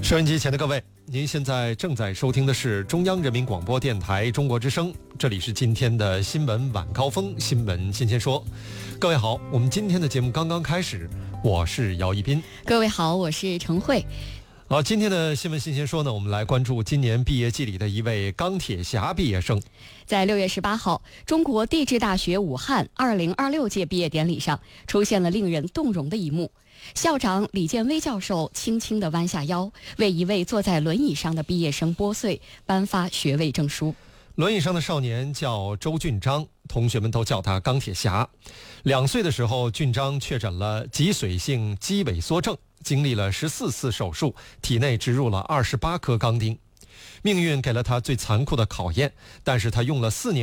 收音机前的各位，您现在正在收听的是中央人民广播电台中国之声，这里是今天的新闻晚高峰，新闻新鲜说。各位好，我们今天的节目刚刚开始，我是姚一斌。 各位好，我是程慧。 好，今天的新闻新鲜说呢，我们来关注今年毕业季里的一位钢铁侠毕业生。 在6月18号，中国地质大学武汉2026届毕业典礼上，出现了令人动容的一幕。校长李建威教授轻轻地弯下腰，为一位坐在轮椅上的毕业生拨穗，颁发学位证书。 轮椅上的少年叫周俊章，同学们都叫他钢铁侠。2岁的时候，俊章确诊了脊髓性肌萎缩症，经历了14次手术，体内植入了28颗钢钉。命运给了他最残酷的考验，但是他用了4年